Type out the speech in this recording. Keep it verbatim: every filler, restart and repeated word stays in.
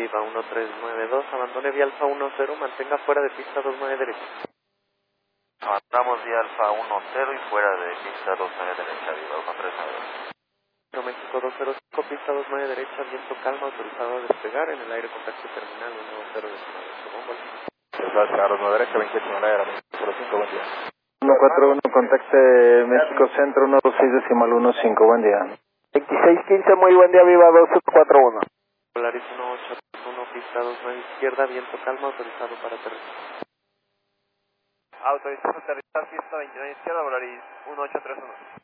Viva uno tres nueve dos, abandone vía Alfa uno cero, mantenga fuera de pista dos nueve derecha. Abandonamos vía Alfa uno cero y fuera de pista dos nueve derecha, Viva uno tres nueve dos. México dos cero cinco, pista dos nueve derecha, viento calma, autorizado a despegar, en el aire contacto terminal uno cero diecinueve. Desplaza dos nueve derecha, veintiocho en el aire, cero cinco, buen día. uno cuatro uno, contacte México Centro, uno dos seis decimal uno cinco, buen día. veintiséis quince, muy buen día, Viva dos uno cuatro uno. Polaris uno ocho uno, pista dos nueve izquierda, viento calma, autorizado para aterrizar. Autorizado a aterrizar, pista veintinueve izquierda, Polaris uno ocho tres uno.